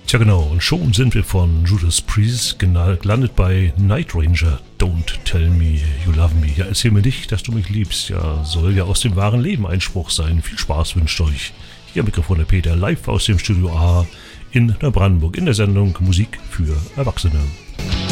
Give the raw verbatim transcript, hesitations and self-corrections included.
Tja genau, und schon sind wir von Judas Priest gelandet bei Night Ranger. Don't tell me you love me. Ja, erzähl mir nicht, dass du mich liebst. Ja, soll ja aus dem wahren Leben Einspruch sein. Viel Spaß wünscht euch. Hier am Mikrofon der Peter, live aus dem Studio A in Neubrandenburg in der Sendung Musik für Erwachsene.